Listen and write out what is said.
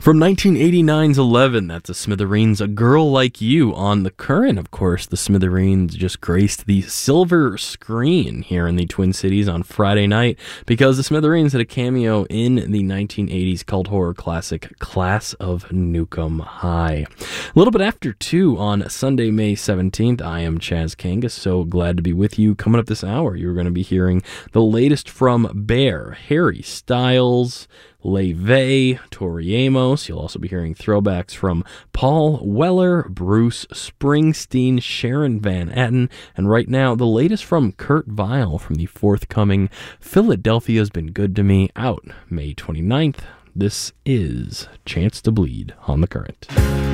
From 1989's 11, that's a Smithereens, A Girl Like You. On The Current, of course, the Smithereens just graced the silver screen here in the Twin Cities on Friday night because the Smithereens had a cameo in the 1980s cult horror classic Class of Nukem High. A little bit after 2 on Sunday, May 17th, I am Chaz Kangas, so glad to be with you. Coming up this hour, you're going to be hearing the latest from Bear, Harry Styles, LeVay, Tori Amos. You'll also be hearing throwbacks from Paul Weller, Bruce Springsteen, Sharon Van Etten, and right now, the latest from Kurt Vile from the forthcoming Philadelphia's Been Good to Me, out May 29th. This is Chance to Bleed on The Current.